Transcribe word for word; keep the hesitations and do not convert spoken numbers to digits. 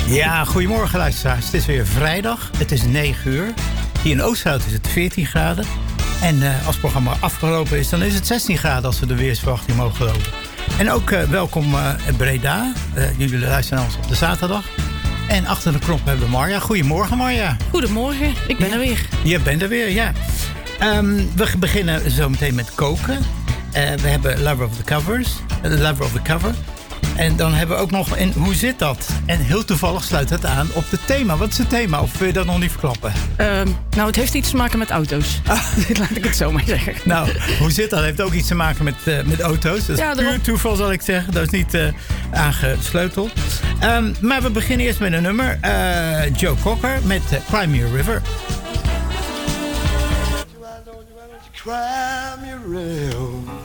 Ja, goedemorgen luisteraars. Het is weer vrijdag. Het is negen uur. Hier in Oosterhout is het veertien graden. En uh, als het programma afgelopen is, dan is het zestien graden als we de weersverwachting mogen geloven. En ook uh, welkom uh, Breda. Uh, jullie luisteren naar ons op de zaterdag. En achter de knop hebben we Marja. Goedemorgen Marja. Goedemorgen, ik ben ja. er weer. Je bent er weer, ja. Um, we beginnen zo meteen met koken. Uh, we hebben Lover of the Covers. Uh, Lover of the Cover. En dan hebben we ook nog, en hoe zit dat? En heel toevallig sluit het aan op het thema. Wat is het thema? Of wil je dat nog niet verklappen? Uh, nou, het heeft iets te maken met auto's. Ah. Laat ik het zo maar zeggen. Nou, hoe zit dat? Het heeft ook iets te maken met, uh, met auto's. Dat is ja, puur daarom... toeval, zal ik zeggen. Dat is niet uh, aangesleuteld. Um, maar we beginnen eerst met een nummer. Uh, Joe Cocker met uh, Cry Me a River. Cry me a river.